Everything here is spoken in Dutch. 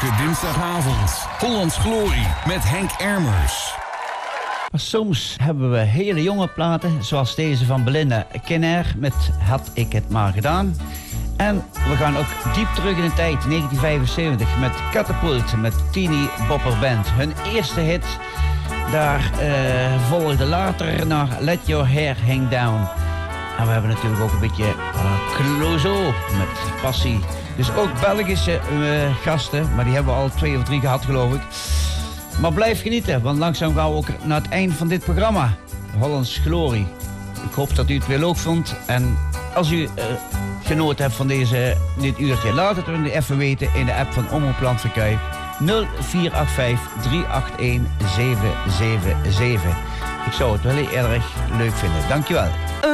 Elke dinsdagavond. Hollands Glorie met Henk Ermers. Maar soms hebben we hele jonge platen, zoals deze van Belinda Kenner met Had ik het maar gedaan. En we gaan ook diep terug in de tijd, 1975, met Catapult, met Teeny Bopper Band. Hun eerste hit, daar volgde later naar Let Your Hair Hang Down. En we hebben natuurlijk ook een beetje Clouseau met Passie. Dus ook Belgische gasten, maar die hebben we al 2 of 3 gehad, geloof ik. Maar blijf genieten, want langzaam gaan we ook naar het einde van dit programma. Hollands Glorie. Ik hoop dat u het weer leuk vond. En als u genoten hebt van dit uurtje, laat het me even weten in de app van Omroep Landverkuij. 0485 381 777. Ik zou het wel heel erg leuk vinden. Dankjewel.